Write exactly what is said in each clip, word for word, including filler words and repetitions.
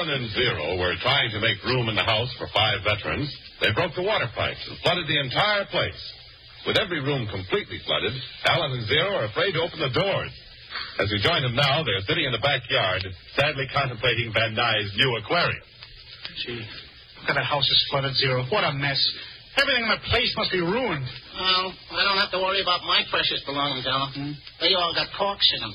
Alan and Zero were trying to make room in the house for five veterans, they broke the water pipes and flooded the entire place. With every room completely flooded, Alan and Zero are afraid to open the doors. As we join them now, they're sitting in the backyard, sadly contemplating Van Nuys' new aquarium. Gee, look at that house is flooded, Zero. What a mess. Everything in the place must be ruined. Well, I don't have to worry about my precious belongings, Alan. Hmm? They all got corks in them.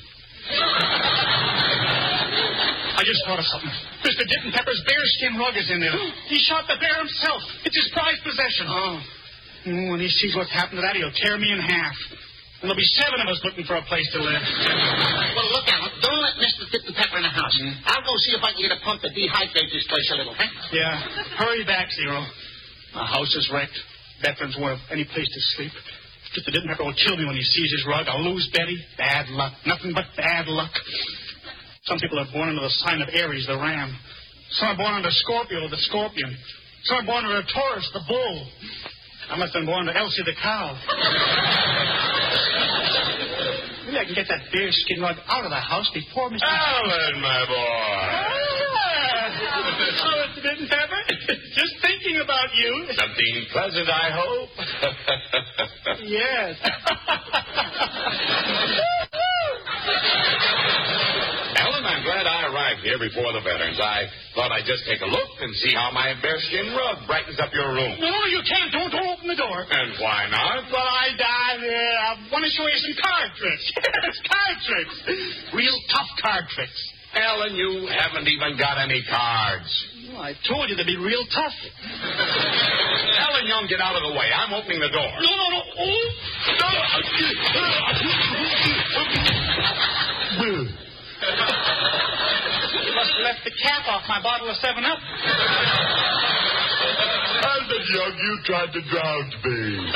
I just thought of something. Mister Ditton Pepper's bearskin rug is in there. He shot the bear himself. It's his prized possession. Oh. Mm, when he sees what's happened to that, he'll tear me in half. And there'll be seven of us looking for a place to live. Well, look, Alan, don't let Mister Ditton Pepper in the house. Mm. I'll go see if I can get a pump to dehydrate this place a little, huh? Yeah. Hurry back, Zero. The house is wrecked. Veterans won't have any place to sleep. Mister Ditton Pepper will kill me when he sees his rug. I'll lose Betty. Bad luck. Nothing but bad luck. Some people are born under the sign of Aries, the ram. Some are born under Scorpio, the scorpion. Some are born under Taurus, the bull. I must have been born under Elsie, the cow. Maybe I can get that bearskin rug out of the house before Mister Alan, my boy. Oh, Mister Ditton Pepper. Just thinking about you. Something pleasant, I hope. Yes. Alan, I'm glad I arrived here before the veterans. I thought I'd just take a look and see how my bearskin rug brightens up your room. No, no, you can't. Don't, don't open the door. And why not? Well, I, I, uh, I want to show you some card tricks. Yes, card tricks. Real tough card tricks. Alan, you haven't even got any cards. Well, I told you they'd be real tough. Alan Young, get out of the way. I'm opening the door. No, no, no. Oh. No. You must have left the cap off my bottle of seven up. Alan Young, you tried to drown me.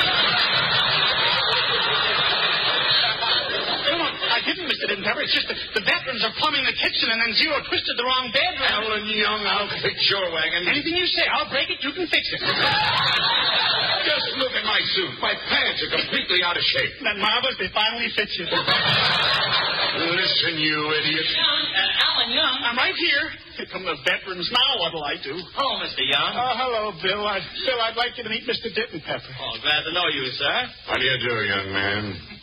I didn't, Mister Ditton Pepper. It's just that the veterans are plumbing the kitchen and then Zero twisted the wrong bedroom. Alan Young, I'll fix your wagon. Anything you say, I'll break it, you can fix it. Just look at my suit. My pants are completely out of shape. That marvelous, they finally fit you. Listen, you idiot. Young, uh, Alan Young. I'm right here. Here come the veterans now. What'll I do? Hello, Mister Young. Oh, hello, Bill. I, Bill, I'd like you to meet Mister Ditton Pepper. Oh, glad to know you, sir. How do you do, young man?